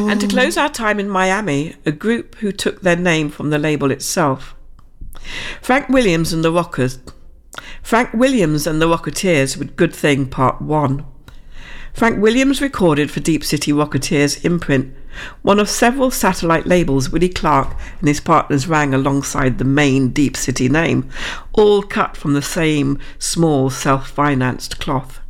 And to close our time in Miami, a group who took their name from the label itself. Frank Williams and the Rockers. Frank Williams and the Rocketeers with Good Thing Part 1. Frank Williams recorded for Deep City Rocketeers imprint, one of several satellite labels Willie Clark and his partners rang alongside the main Deep City name, all cut from the same small self-financed cloth.